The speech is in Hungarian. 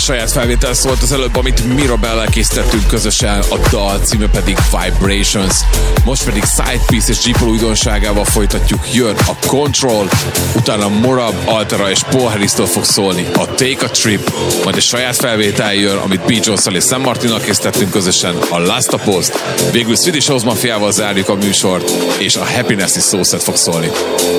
saját felvétel szólt az előbb, amit Mirabellel készítettünk közösen, a dal címe pedig Vibrations. Most pedig Sidepiece és G-Pol újdonságával folytatjuk, jön a Control, utána Morab, Altera és Paul Harris-től fog szólni a Take a Trip, majd egy saját felvétel jön, amit B. Jones-szal és Sam Martinnal készítettünk közösen, a Last Post, végül Swedish House Mafiával zárjuk a műsort, és a Happiness is Soulset fog szólni.